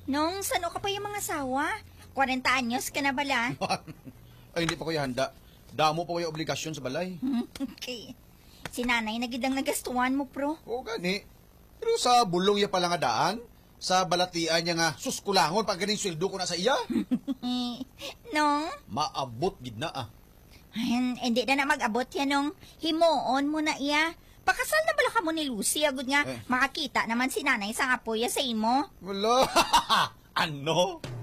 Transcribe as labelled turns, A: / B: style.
A: Nung sano ka pa yung mga asawa? 40 anyos ka na bala?
B: Ay, hindi pa ko handa. Damo pa ko yung obligasyon sa balay.
A: Okay. Si nanay nagidang nagastuhan mo, pro.
B: Oo, gani. Pero sa bulong ya pala nga daan, sa balatian niya nga, suskulangon pag ganing sweldo ko na sa iya.
A: Nung?
B: Maabot gid na ah.
A: Ay, hindi na mag-abot yan nung himuon mo na iya. Pakasal na bala ka mo ni Lucy, agad nga, makakita naman si nanay sa apoya sa imo.
B: Wala. Ano?